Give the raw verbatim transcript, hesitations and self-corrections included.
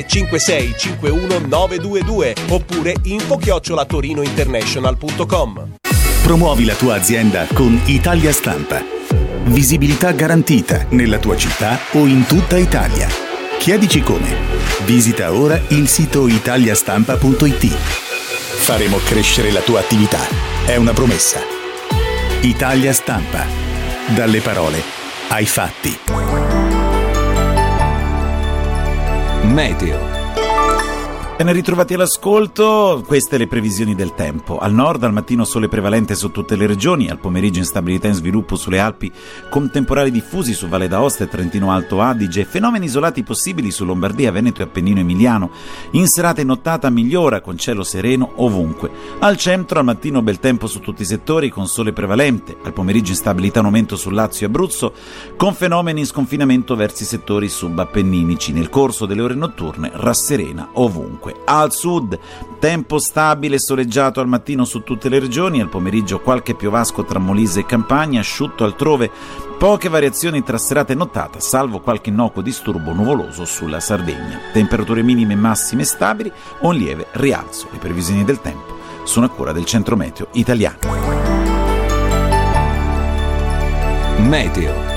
cinque sei cinque uno nove due due oppure info chiocciola torinointernational punto com. Promuovi la tua azienda con Italia Stampa. Visibilità garantita nella tua città o in tutta Italia. Chiedici come. Visita ora il sito italiastampa punto it. Faremo crescere la tua attività. È una promessa. Italia Stampa. Dalle parole ai fatti. Meteo. Ben ritrovati all'ascolto, queste le previsioni del tempo. Al nord al mattino sole prevalente su tutte le regioni, al pomeriggio instabilità in sviluppo sulle Alpi con temporali diffusi su Valle d'Aosta e Trentino Alto Adige, fenomeni isolati possibili su Lombardia, Veneto e Appennino Emiliano. In serata e nottata migliora con cielo sereno ovunque. Al centro al mattino bel tempo su tutti i settori con sole prevalente, al pomeriggio instabilità in aumento su Lazio e Abruzzo con fenomeni in sconfinamento verso i settori subappenninici. Nel corso delle ore notturne rasserena ovunque. Al sud tempo stabile e soleggiato al mattino su tutte le regioni, al pomeriggio qualche piovasco tra Molise e Campania, asciutto altrove, poche variazioni tra serata e nottata, salvo qualche innocuo disturbo nuvoloso sulla Sardegna. Temperature minime e massime stabili o un lieve rialzo. Le previsioni del tempo sono a cura del Centro Meteo Italiano. Meteo.